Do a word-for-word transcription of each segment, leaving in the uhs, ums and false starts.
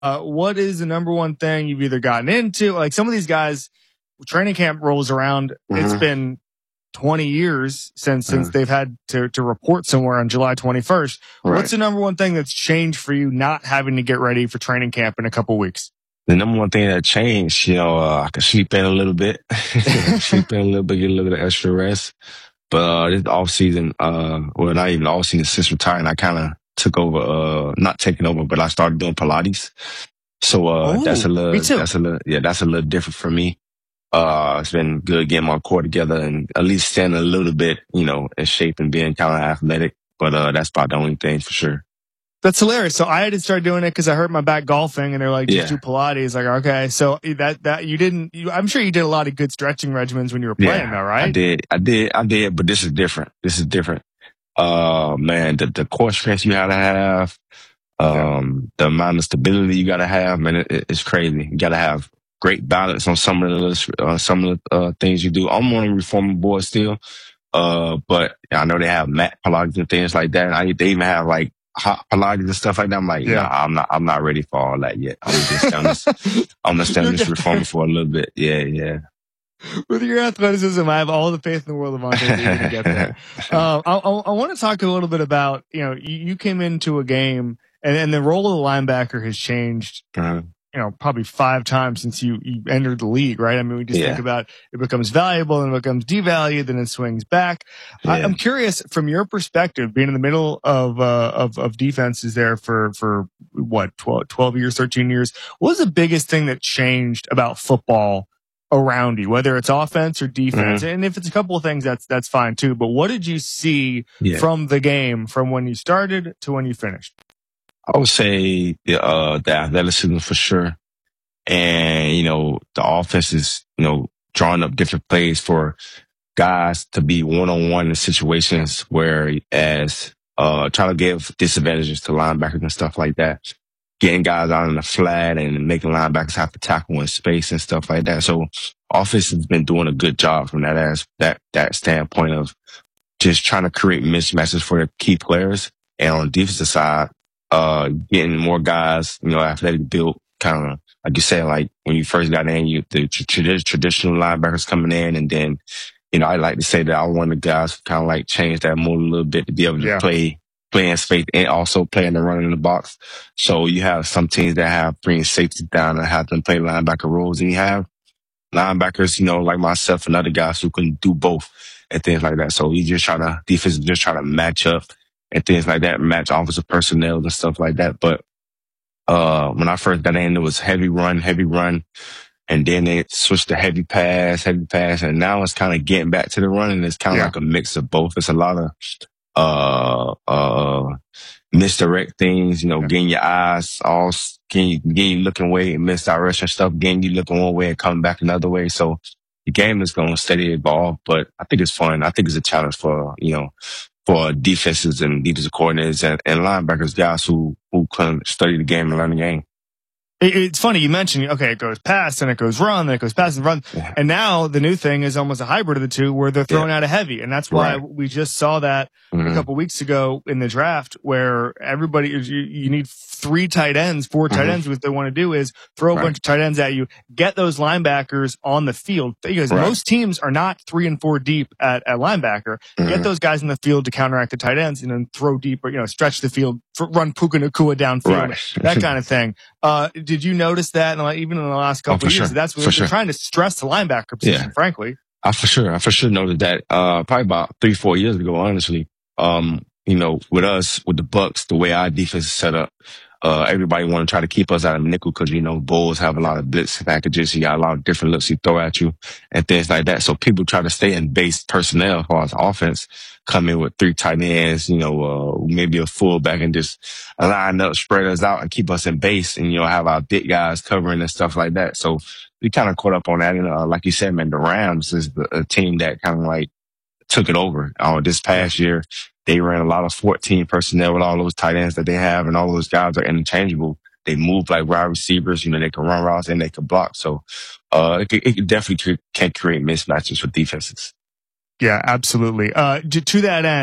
uh, what is the number one thing you've either gotten into? Like some of these guys, training camp rolls around. Mm-hmm. It's been twenty years since since mm-hmm. they've had to, to report somewhere on July twenty-first. Right. What's the number one thing that's changed for you not having to get ready for training camp in a couple weeks? The number one thing that changed, you know, uh, I could sleep in a little bit, sleep in a little bit, get a little bit of extra rest. But uh, this off season, uh, well, not even off season, since retiring, I kind of took over, uh, not taking over, but I started doing Pilates. So uh, Ooh, that's a little, that's a little, yeah, that's a little different for me. Uh, it's been good getting my core together and at least staying a little bit, you know, in shape and being kind of athletic. But uh, that's about the only thing for sure. That's hilarious. So I had to start doing it because I hurt my back golfing, and they're like, just yeah. do Pilates. Like, okay, so that that you didn't. You, I'm sure you did a lot of good stretching regimens when you were playing, yeah, though, right? I did, I did, I did. But this is different. This is different. Uh, man, the the core strength you gotta have, um, yeah. the amount of stability you gotta have, man, it, it's crazy. You gotta have great balance on some of the uh, some of the uh, things you do. I'm on a reformer board still, uh, but I know they have mat Pilates and things like that. I they even have like hot Pilates and stuff like that. I'm like, yeah, nah, I'm not, I'm not ready for all that yet. I'm just, I'm just, I'm gonna stay on this reformer for a little bit. Yeah, yeah. With your athleticism, I have all the faith in the world of Monte to get there. uh, I, I, I want to talk a little bit about, you know, you, you came into a game, and, and the role of the linebacker has changed. Uh-huh. You know, probably five times since you, you entered the league, right? I mean, we just yeah. think about it becomes valuable and it becomes devalued, then it swings back. Yeah. I, I'm curious from your perspective, being in the middle of, uh, of, of defenses there for, for what, twelve, twelve years, thirteen years. What was the biggest thing that changed about football around you, whether it's offense or defense? Mm-hmm. And if it's a couple of things, that's, that's fine too. But what did you see yeah. from the game from when you started to when you finished? I would say the, uh, the athleticism for sure. And, you know, the offense is, you know, drawing up different plays for guys to be one-on-one in situations where as, uh, trying to give disadvantages to linebackers and stuff like that. Getting guys out in the flat and making linebackers have to tackle in space and stuff like that. So offense has been doing a good job from that as that, that standpoint of just trying to create mismatches for their key players. And on the defensive side, Uh, getting more guys, you know, athletic built, kind of, like you said, like when you first got in, you, the tra- traditional linebackers coming in. And then, you know, I like to say that I want the guys who kind of like change that mold a little bit to be able to yeah. play, play in space and also play in the run in the box. So you have some teams that have bringing safety down and have them play linebacker roles. And you have linebackers, you know, like myself and other guys who can do both and things like that. So you just try to, defense just try to match up and things like that, match offensive personnel and stuff like that. But, uh, when I first got in, it was heavy run, heavy run. And then they switched to heavy pass, heavy pass. And now it's kind of getting back to the run. And it's kind of yeah. like a mix of both. It's a lot of, uh, uh, misdirect things, you know, yeah. getting your eyes all, getting you, getting you looking away and misdirection stuff, getting you looking one way and coming back another way. So the game is going to steady evolve, but I think it's fun. I think it's a challenge for, you know, for defenses and defensive coordinators and, and linebackers, guys who, who can study the game and learn the game. It's funny, you mentioned, okay, it goes pass, and it goes run, then it goes pass and run. Yeah. And now the new thing is almost a hybrid of the two where they're throwing yeah. out a heavy. And that's why right. we just saw that mm-hmm. a couple weeks ago in the draft where everybody, you, you need three tight ends, four tight mm-hmm. ends. What they want to do is throw a right. bunch of tight ends at you, get those linebackers on the field. Because right. most teams are not three and four deep at, at linebacker. Mm-hmm. Get those guys in the field to counteract the tight ends and then throw deeper, you know, stretch the field, run Puka Nacua downfield, right. that kind of thing. Uh, did you notice that, in, like, even in the last couple oh, of years? Sure. That's what for they're sure. trying to stress the linebacker position, yeah. frankly. I for sure, I for sure noted that. Uh, probably about three, four years ago, honestly. Um, you know, with us, with the Bucks, the way our defense is set up, uh, everybody want to try to keep us out of nickel because, you know, Bulls have a lot of blitz packages. You got a lot of different looks you throw at you and things like that. So people try to stay in base personnel as far as offense, come in with three tight ends, you know, uh, maybe a fullback and just line up, spread us out and keep us in base and, you know, have our big guys covering and stuff like that. So we kind of caught up on that. And, uh, like you said, man, the Rams is the, a team that kind of like took it over. Uh, this past year, they ran a lot of fourteen personnel with all those tight ends that they have, and all those guys are interchangeable. They move like wide receivers. You know, they can run routes and they can block. So, uh, it, it definitely can create mismatches for defenses. Yeah, absolutely. Uh, to, to that end,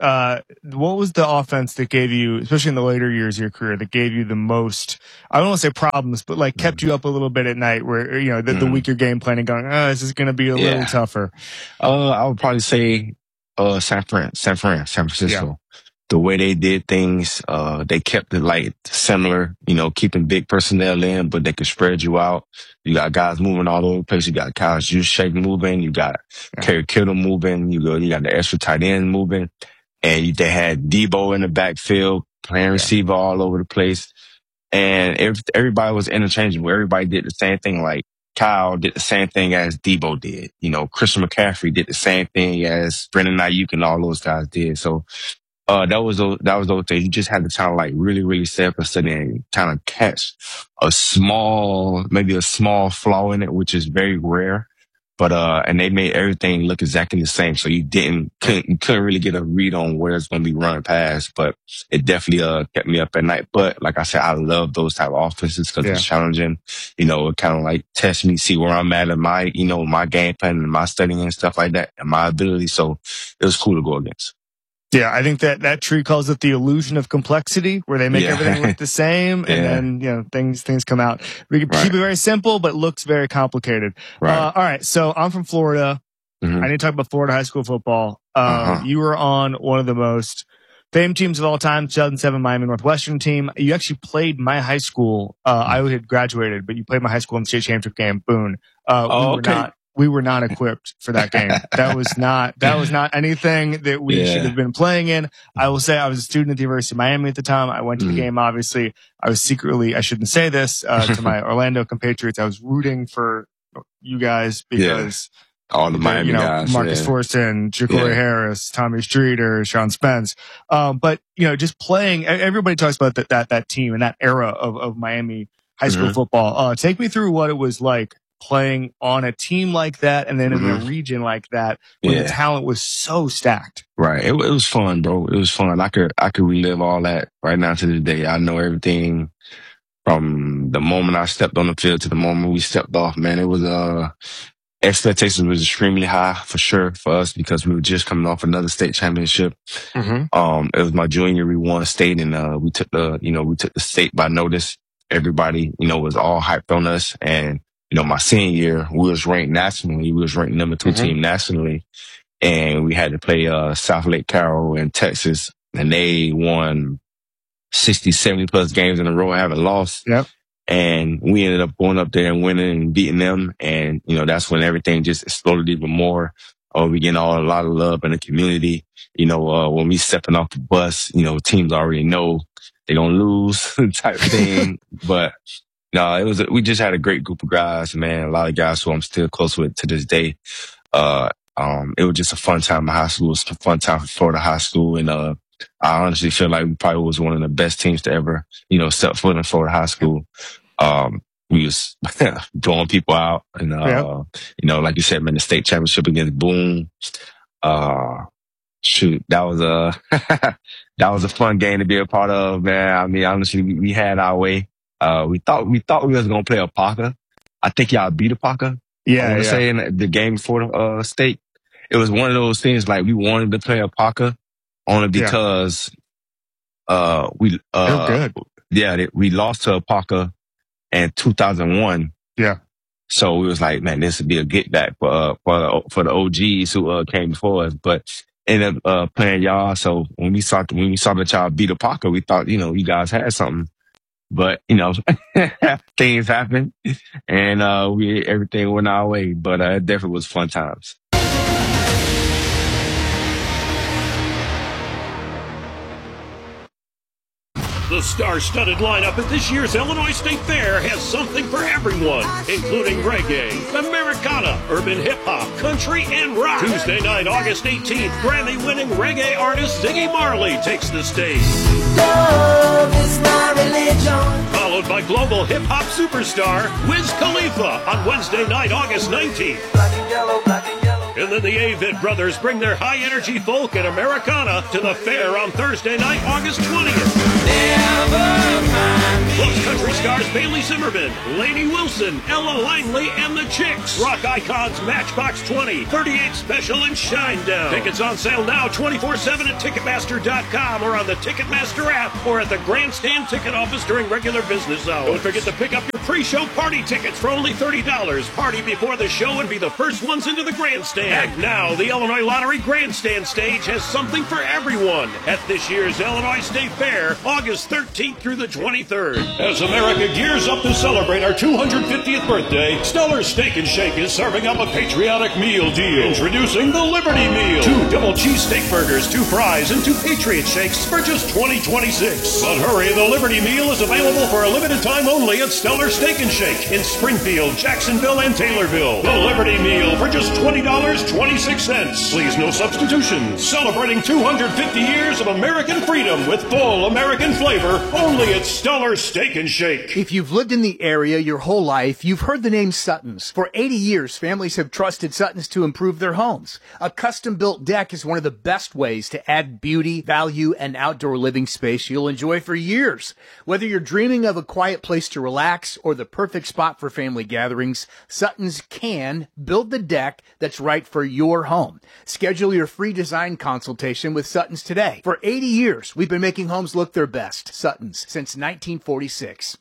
uh, what was the offense that gave you, especially in the later years of your career, that gave you the most, I don't want to say problems, but like kept you up a little bit at night where, you know, the, the Mm. week you're game planning going, oh, this is going to be a Yeah. little tougher? Uh, I would probably say uh, San Fran, San Fran, San Francisco. The way they did things, uh, they kept it like similar, you know, keeping big personnel in, but they could spread you out. You got guys moving all over the place. You got Kyle Juszczyk moving. You got Yeah. Kerry Kittle moving. You go, you got the extra tight end moving. And you, they had Debo in the backfield, playing Yeah. receiver all over the place. And every, everybody was interchangeable. Everybody did the same thing. Like Kyle did the same thing as Debo did. You know, Christian McCaffrey did the same thing as Brandon Ayuk and all those guys did. So, Uh, that was those, that was those things. You just had to kind of like really, really stay up and study and kind of catch a small, maybe a small flaw in it, which is very rare. But, uh, and they made everything look exactly the same. So you didn't, couldn't, you couldn't really get a read on where it's going to be running past, but it definitely, uh, kept me up at night. But like I said, I love those type of offenses because Yeah. it's challenging. You know, it kind of like test me, see where I'm at in my, you know, my game plan and my studying and stuff like that and my ability. So it was cool to go against. Yeah, I think that that tree calls it the illusion of complexity, where they make Yeah. everything look the same, and Yeah. then, you know, things things come out. We can Right. keep it very simple, but looks very complicated. Right. Uh, all right, so I'm from Florida. Mhm. I need to talk about Florida high school football. Um, Uh-huh. You were on one of the most famed teams of all time, two thousand seven Miami Northwestern team. You actually played my high school. Uh, I had graduated, but you played my high school in the state championship game. Boone. Uh, we Oh, were okay. not. We were not equipped for that game. That was not, that was not anything that we Yeah. should have been playing in. I will say I was a student at the University of Miami at the time. I went to the Mhm. game, obviously. I was secretly, I shouldn't say this, uh, to my Orlando compatriots. I was rooting for you guys because All the Miami you know, guys. Marcus yeah. Forston, Ja'Cory Yeah. Harris, Tommy Streeter, Sean Spence. Um, but, you know, just playing, e- everybody talks about that, that, that team and that era of, of Miami high school Mhm. football. Uh, take me through what it was like playing on a team like that and then in a Mhm. region like that where Yeah. the talent was so stacked. Right. It, it was fun, bro. It was fun. I could, I could relive all that right now to this day. I know everything from the moment I stepped on the field to the moment we stepped off, man. It was, uh, expectations was extremely high for sure for us because we were just coming off another state championship. Mm-hmm. Um, it was my junior. We won state and, uh, we took the, you know, we took the state by notice. Everybody, you know, was all hyped on us. And, you know, my senior year, we was ranked nationally. We was ranked number two Mhm. team nationally. And we had to play, uh, South Lake Carroll in Texas. And they won sixty, seventy plus games in a row, haven't lost. Yep. And we ended up going up there and winning and beating them. And, you know, that's when everything just exploded even more. Oh, we getting all a lot of love in the community. You know, uh, when we stepping off the bus, you know, teams already know they gonna lose type thing. But no, it was, a, we just had a great group of guys, man. A lot of guys who I'm still close with to this day. Uh, um, it was just a fun time in high school. It was a fun time for Florida high school. And, uh, I honestly feel like we probably was one of the best teams to ever, you know, step foot in Florida high school. Um, we was blowing people out and, uh, Yep. you know, like you said, man, the state championship against Boone. Uh, shoot, that was a, that was a fun game to be a part of, man. I mean, honestly, we, we had our way. Uh, we thought, we thought we was going to play a Parker. I think y'all beat a Parker. I Yeah, want to yeah. say in the game before the, uh, state. It was one of those things like we wanted to play a Parker only Yeah. because, uh, we, uh, They're good. yeah, they, we lost to a Parker in two thousand one. Yeah. So we was like, man, this would be a get back for, uh, for the, for the O Gs who, uh, came before us, but ended up, uh, playing y'all. So when we saw, when we saw that y'all beat a Parker, we thought, you know, you guys had something, but you know, things happen and, uh, we, everything went our way, but, uh, it definitely was fun times. The star-studded lineup at this year's Illinois State Fair has something for everyone, including reggae, Americana, urban hip-hop, country, and rock. Tuesday night, August eighteenth, Grammy-winning reggae artist Ziggy Marley takes the stage. Love is my religion. Followed by global hip-hop superstar Wiz Khalifa on Wednesday night, August nineteenth. Black and yellow, black and yellow. And then the Avett Brothers bring their high-energy folk and Americana to the fair on Thursday night, August twentieth. never mind me. Plus country stars Bailey Zimmerman, Lainey Wilson, Ella Langley, and the Chicks. Rock icons Matchbox twenty, thirty-eight Special, and Shinedown. Tickets on sale now twenty-four seven at Ticketmaster dot com or on the Ticketmaster app or at the Grandstand ticket office during regular business hours. Don't forget to pick up your pre-show party tickets for only thirty dollars. Party before the show and be the first ones into the grandstand. And now, the Illinois Lottery Grandstand stage has something for everyone at this year's Illinois State Fair, August thirteenth through the twenty-third. As America gears up to celebrate our two hundred fiftieth birthday, Stellar Steak and Shake is serving up a patriotic meal deal. Introducing the Liberty Meal. Two double cheese steak burgers, two fries, and two Patriot Shakes for just twenty twenty-six. But hurry, the Liberty Meal is available for a limited time only at Stellar Steak and Shake in Springfield, Jacksonville, and Taylorville. The Liberty Meal for just twenty dollars and twenty-six cents. Please, no substitutions. Celebrating two hundred fifty years of American freedom with full American flavor, only at Stellar Steak and Shake. If you've lived in the area your whole life, you've heard the name Sutton's. For eighty years, families have trusted Sutton's to improve their homes. A custom-built deck is one of the best ways to add beauty, value, and outdoor living space you'll enjoy for years. Whether you're dreaming of a quiet place to relax or the perfect spot for family gatherings, Sutton's can build the deck that's right for your home. Schedule your free design consultation with Sutton's today. For eighty years, we've been making homes look their best. Sutton's, since nineteen forty-six.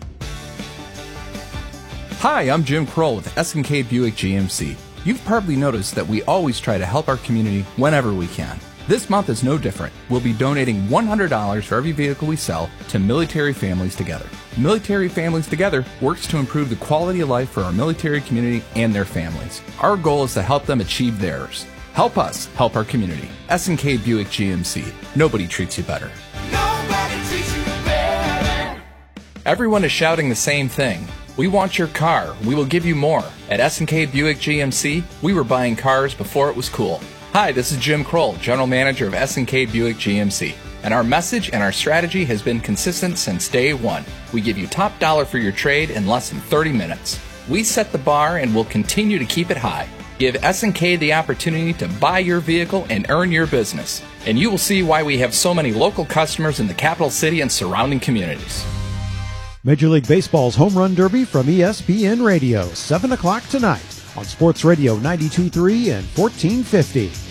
Hi, I'm Jim Kroll with S and K Buick G M C. You've probably noticed that we always try to help our community whenever we can. This month is no different. We'll be donating one hundred dollars for every vehicle we sell to Military Families Together. Military Families Together works to improve the quality of life for our military community and their families. Our goal is to help them achieve theirs. Help us help our community. S and K Buick G M C. Nobody treats you better. Nobody treats you better. Everyone is shouting the same thing. We want your car. We will give you more. At S and K Buick G M C, we were buying cars before it was cool. Hi, this is Jim Kroll, General Manager of S and K Buick G M C. And our message and our strategy has been consistent since day one. We give you top dollar for your trade in less than thirty minutes. We set the bar and will continue to keep it high. Give S and K the opportunity to buy your vehicle and earn your business. And you will see why we have so many local customers in the capital city and surrounding communities. Major League Baseball's Home Run Derby from E S P N Radio, seven o'clock tonight on Sports Radio ninety-two point three and fourteen fifty.